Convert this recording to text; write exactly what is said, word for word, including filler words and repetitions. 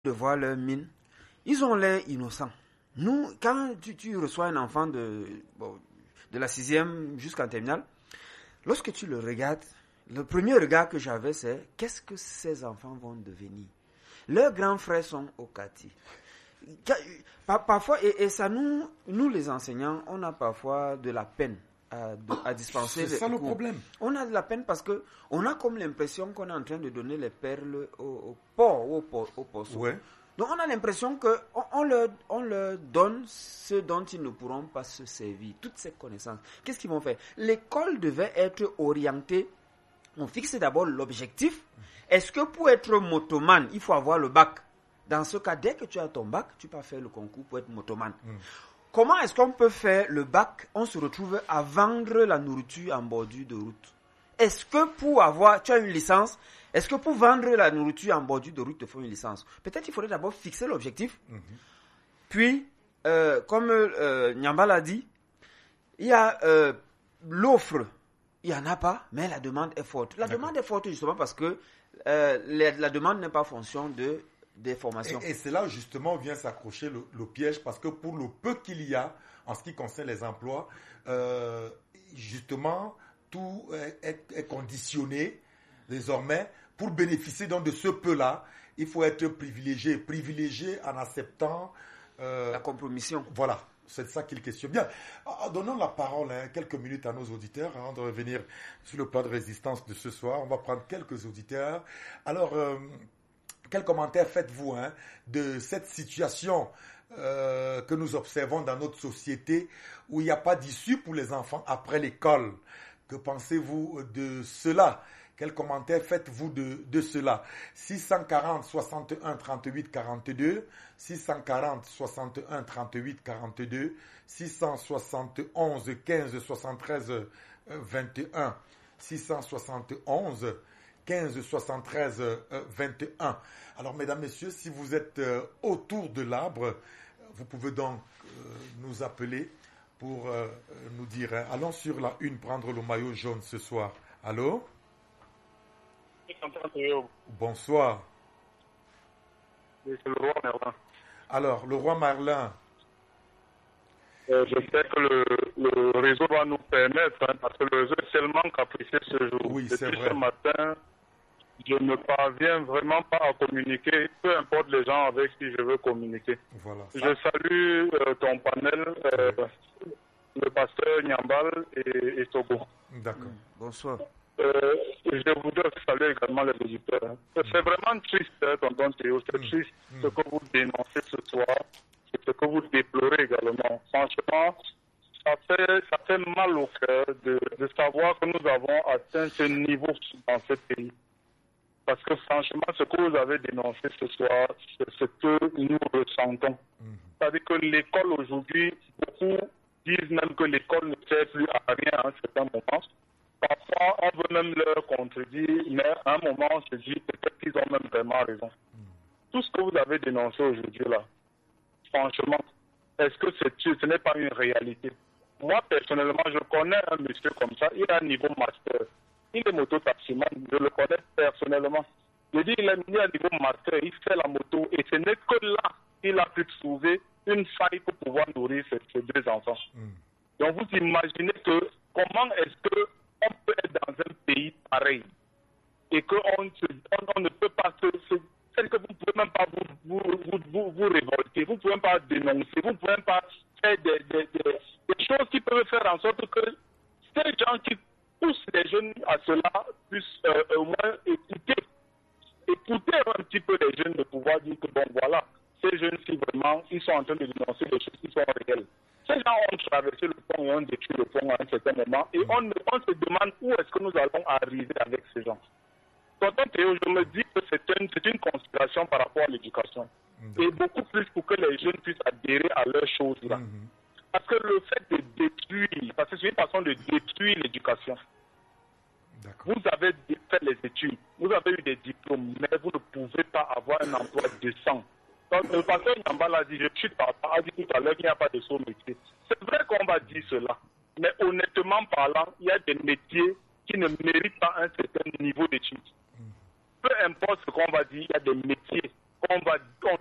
de voir leur mine. Ils ont l'air innocents. Nous, quand tu, tu reçois un enfant de, bon, de la sixième jusqu'en terminale, lorsque tu le regardes, le premier regard que j'avais, c'est qu'est-ce que ces enfants vont devenir? Leurs grands frères sont au Kati. Parfois, et, et ça nous, nous les enseignants, on a parfois de la peine à, de, à dispenser. C'est ça le problème. On a de la peine parce que on a comme l'impression qu'on est en train de donner les perles au, au porc ou au, au poisson. Ouais. Donc on a l'impression qu'on on leur, on leur donne ce dont ils ne pourront pas se servir, toutes ces connaissances. Qu'est-ce qu'ils vont faire? L'école devait être orientée. On fixe d'abord l'objectif. Est-ce que pour être motoman, il faut avoir le bac? Dans ce cas, dès que tu as ton bac, tu peux faire le concours pour être motoman. Mm. Comment est-ce qu'on peut faire le bac? On se retrouve à vendre la nourriture en bordure de route. Est-ce que pour avoir, tu as une licence, est-ce que pour vendre la nourriture en bordure de route, il te faut une licence? Peut-être qu'il faudrait d'abord fixer l'objectif. Mm-hmm. Puis, euh, comme euh, Nyamba l'a dit, il y a euh, l'offre. Il n'y en a pas, mais la demande est forte. La D'accord. demande est forte justement parce que euh, la, la demande n'est pas en fonction de, des formations. Et, et c'est là justement où vient s'accrocher le, le piège, parce que pour le peu qu'il y a en ce qui concerne les emplois, euh, justement, tout est, est, est conditionné désormais. Pour bénéficier donc de ce peu-là, il faut être privilégié, privilégié en acceptant... Euh, la compromission. Voilà. C'est de ça qu'il questionne. Bien, donnons la parole hein, quelques minutes à nos auditeurs avant de revenir sur le plan de résistance de ce soir. On va prendre quelques auditeurs. Alors, euh, quel commentaire faites-vous hein, de cette situation euh, que nous observons dans notre société où il n'y a pas d'issue pour les enfants après l'école? Que pensez-vous de cela? Quel commentaire faites-vous de, de cela? six cent quarante, soixante et un, trente-huit, quarante-deux, six cent quarante, soixante et un, trente-huit, quarante-deux, six cent soixante et onze, quinze, soixante-treize, vingt et un, six cent soixante et onze, quinze, soixante-treize, vingt et un. Alors, mesdames, messieurs, si vous êtes euh, autour de l'arbre, vous pouvez donc euh, nous appeler pour euh, nous dire, hein, allons sur la une prendre le maillot jaune ce soir. Allô? Bonsoir. C'est le roi Merlin. Alors, le roi Merlin. Euh, J'espère que le, le réseau va nous permettre, hein, parce que le réseau est tellement capricieux ce jour. Oui, c'est Depuis vrai. ce matin, je ne parviens vraiment pas à communiquer, peu importe les gens avec qui je veux communiquer. Voilà. Je salue euh, ton panel, euh, oui. le pasteur Nyambal et, et Togo. D'accord. Bonsoir. Euh, je voudrais saluer également les auditeurs. Hein. C'est vraiment triste, hein, tonton Théo, c'est mmh. triste mmh. ce que vous dénoncez ce soir, c'est ce que vous déplorez également. Franchement, ça fait, ça fait mal au cœur de, de savoir que nous avons atteint ce niveau dans ce pays. Parce que franchement, ce que vous avez dénoncé ce soir, c'est ce que nous ressentons. Mmh. C'est-à-dire que l'école aujourd'hui, beaucoup disent même que l'école ne sert plus à rien à un certain moment. Parfois, on veut même leur contredire, mais à un moment, on se dit peut-être qu'ils ont même vraiment raison. Mm. Tout ce que vous avez dénoncé aujourd'hui, là, franchement, est-ce que c'est, ce n'est pas une réalité? Moi, personnellement, je connais un monsieur comme ça, il a un niveau master. Il est moto-taximan, je le connais personnellement. Je dis, il a mis un niveau master, il fait la moto, et ce n'est que là qu'il a pu trouver une faille pour pouvoir nourrir ses, ses deux enfants. Mm. Donc, vous imaginez que, comment est-ce que on peut être dans un pays pareil et qu'on on, on ne peut pas se... se c'est que vous ne pouvez même pas vous, vous, vous, vous, vous révolter, vous ne pouvez même pas dénoncer, vous ne pouvez même pas faire des, des, des, des choses qui peuvent faire en sorte que ces gens qui poussent les jeunes à cela puissent euh, au moins écouter. Écouter un petit peu les jeunes de pouvoir dire que bon voilà, ces jeunes-ci vraiment, ils sont en train de dénoncer des choses qui sont réelles. Ces gens ont traversé le pont et ont détruit le pont à un certain moment et on, on se demande où est-ce que nous allons arriver avec ces gens. Tonton Théo, je me dis que c'est une, c'est une considération par rapport à l'éducation. Mmh. Et beaucoup plus pour que les jeunes puissent adhérer à leurs choses-là. Mmh. Parce que le fait de détruire, parce que c'est une façon de détruire l'éducation. D'accord. Vous avez fait les études, vous avez eu des diplômes, mais vous ne pouvez pas avoir un emploi décent. Donc, le pasteur Nyambal a dit, je suis papa, a dit tout à l'heure qu'il n'y a pas de saut métier. C'est vrai qu'on va dire cela, mais honnêtement parlant, il y a des métiers qui ne méritent pas un certain niveau d'études. Mm. Peu importe ce qu'on va dire, il y a des métiers qu'on va, on